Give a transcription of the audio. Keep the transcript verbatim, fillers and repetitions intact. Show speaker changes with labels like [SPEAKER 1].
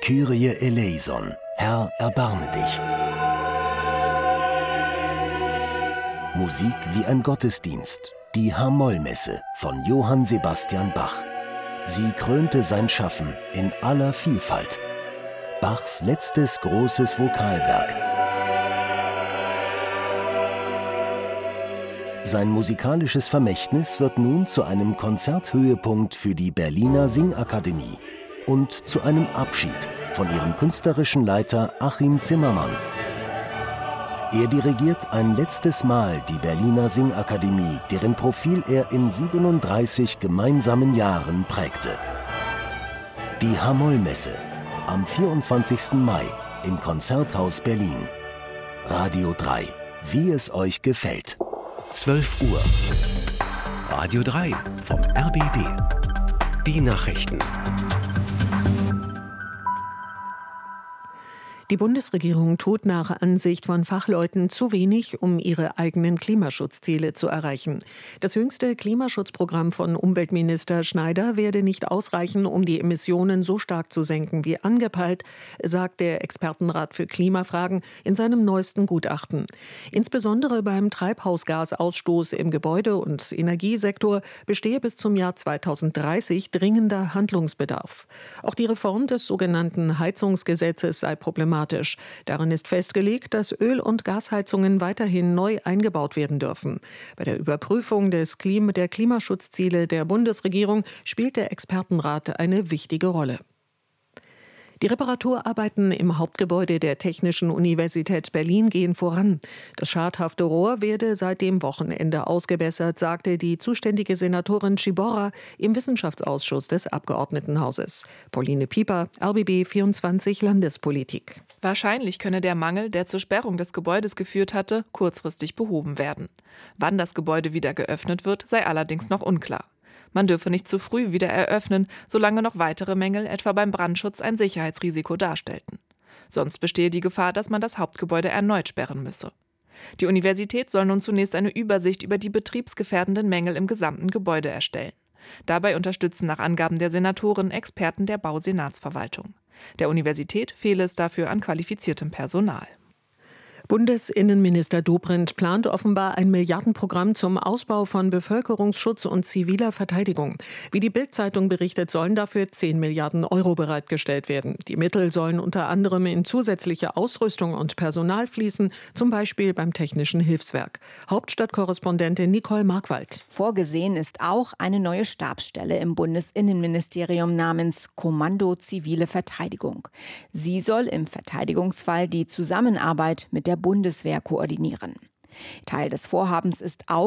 [SPEAKER 1] Kyrie eleison, Herr, erbarme dich. Musik wie ein Gottesdienst, die H-Moll-Messe von Johann Sebastian Bach. Sie krönte sein Schaffen in aller Vielfalt. Bachs letztes großes Vokalwerk. Sein musikalisches Vermächtnis wird nun zu einem Konzerthöhepunkt für die Berliner Singakademie und zu einem Abschied von ihrem künstlerischen Leiter Achim Zimmermann. Er dirigiert ein letztes Mal die Berliner Singakademie, deren Profil er in siebenunddreißig gemeinsamen Jahren prägte. Die H-Moll-Messe am vierundzwanzigsten Mai im Konzerthaus Berlin. Radio drei, wie es euch gefällt.
[SPEAKER 2] zwölf Uhr. Radio drei vom R B B. Die Nachrichten.
[SPEAKER 3] Die Bundesregierung tut nach Ansicht von Fachleuten zu wenig, um ihre eigenen Klimaschutzziele zu erreichen. Das jüngste Klimaschutzprogramm von Umweltminister Schneider werde nicht ausreichen, um die Emissionen so stark zu senken wie angepeilt, sagt der Expertenrat für Klimafragen in seinem neuesten Gutachten. Insbesondere beim Treibhausgasausstoß im Gebäude- und Energiesektor bestehe bis zum Jahr zweitausenddreißig dringender Handlungsbedarf. Auch die Reform des sogenannten Heizungsgesetzes sei problematisch. Darin ist festgelegt, dass Öl- und Gasheizungen weiterhin neu eingebaut werden dürfen. Bei der Überprüfung des Klima- der Klimaschutzziele der Bundesregierung spielt der Expertenrat eine wichtige Rolle. Die Reparaturarbeiten im Hauptgebäude der Technischen Universität Berlin gehen voran. Das schadhafte Rohr werde seit dem Wochenende ausgebessert, sagte die zuständige Senatorin Ciborra im Wissenschaftsausschuss des Abgeordnetenhauses. Pauline Pieper, R B B vierundzwanzig Landespolitik.
[SPEAKER 4] Wahrscheinlich könne der Mangel, der zur Sperrung des Gebäudes geführt hatte, kurzfristig behoben werden. Wann das Gebäude wieder geöffnet wird, sei allerdings noch unklar. Man dürfe nicht zu früh wieder eröffnen, solange noch weitere Mängel etwa beim Brandschutz ein Sicherheitsrisiko darstellten. Sonst bestehe die Gefahr, dass man das Hauptgebäude erneut sperren müsse. Die Universität soll nun zunächst eine Übersicht über die betriebsgefährdenden Mängel im gesamten Gebäude erstellen. Dabei unterstützen nach Angaben der Senatoren Experten der Bausenatsverwaltung. Der Universität fehle es dafür an qualifiziertem Personal.
[SPEAKER 3] Bundesinnenminister Dobrindt plant offenbar ein Milliardenprogramm zum Ausbau von Bevölkerungsschutz und ziviler Verteidigung. Wie die Bild-Zeitung berichtet, sollen dafür zehn Milliarden Euro bereitgestellt werden. Die Mittel sollen unter anderem in zusätzliche Ausrüstung und Personal fließen, zum Beispiel beim Technischen Hilfswerk. Hauptstadtkorrespondentin Nicole Markwald.
[SPEAKER 5] Vorgesehen ist auch eine neue Stabsstelle im Bundesinnenministerium namens Kommando Zivile Verteidigung. Sie soll im Verteidigungsfall die Zusammenarbeit mit der Bundeswehr koordinieren. Teil des Vorhabens ist auch